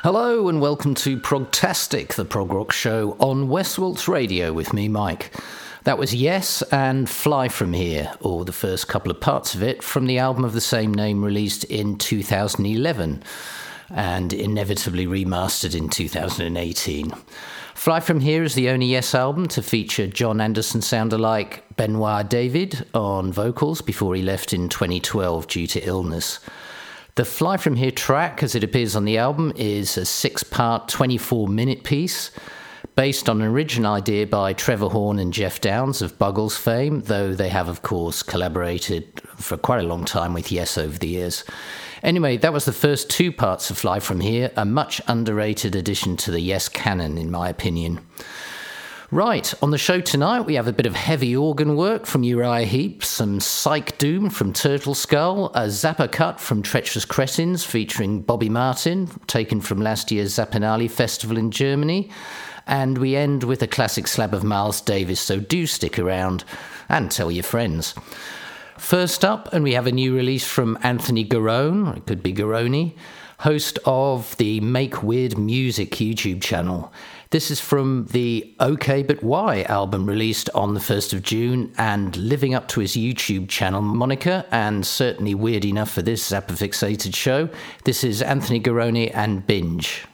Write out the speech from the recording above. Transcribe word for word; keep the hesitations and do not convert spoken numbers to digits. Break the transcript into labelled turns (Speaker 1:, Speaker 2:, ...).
Speaker 1: Hello and welcome to Progtastic, the prog rock show on Westwaltz Radio with me, Mike. That was Yes and Fly From Here, or the first couple of parts of it, from the album of the same name released in two thousand eleven and inevitably remastered in two thousand eighteen. Fly From Here is the only Yes album to feature John Anderson sound-alike Benoit David on vocals before he left in twenty twelve due to illness. The Fly From Here track, as it appears on the album, is a six-part, twenty-four-minute piece based on an original idea by Trevor Horn and Jeff Downes of Buggles fame, though they have, of course, collaborated for quite a long time with Yes over the years. Anyway, that was the first two parts of Fly From Here, a much underrated addition to the Yes canon, in my opinion. Right, on the show tonight we have a bit of heavy organ work from Uriah Heep, some psych doom from Turtle Skull, a Zappa cut from Treacherous Cretins featuring Bobby Martin, taken from last year's Zappinale Festival in Germany, and we end with a classic slab of Miles Davis, so do stick around and tell your friends. First up, and we have a new release from Anthony Garone, it could be Garoni, host of the Make Weird Music YouTube channel. This is from the OK But Why album released on the first of June and living up to his YouTube channel moniker, and certainly weird enough for this Zappa Fixated show. This is Anthony Garone and Binge.